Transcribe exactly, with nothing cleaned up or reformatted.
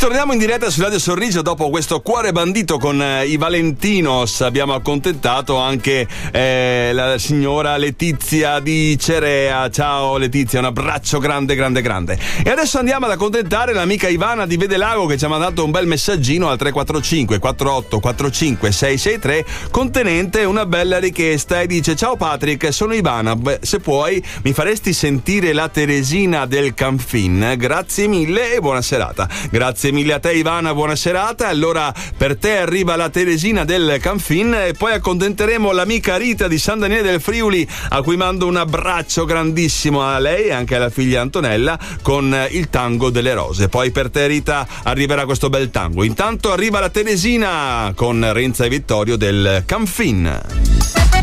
Ritorniamo in diretta su Radio Sorriso dopo questo Cuore Bandito con eh, i Valentinos. Abbiamo accontentato anche eh, la signora Letizia di Cerea. Ciao Letizia, un abbraccio grande grande grande. E adesso andiamo ad accontentare l'amica Ivana di Vedelago, che ci ha mandato un bel messaggino al tre quattro cinque quattro otto quattro cinque sei sei tre contenente una bella richiesta, e dice: ciao Patrick, sono Ivana, beh, se puoi mi faresti sentire la Teresina del Canfin, grazie mille e buona serata. Grazie mille a te Ivana, buona serata. Allora per te arriva la Teresina del Canfin, e poi accontenteremo l'amica Rita di San Daniele del Friuli, a cui mando un abbraccio grandissimo, a lei e anche alla figlia Antonella, con il tango delle rose. Poi per te Rita arriverà questo bel tango. Intanto arriva la Teresina con Renza e Vittorio del Canfin.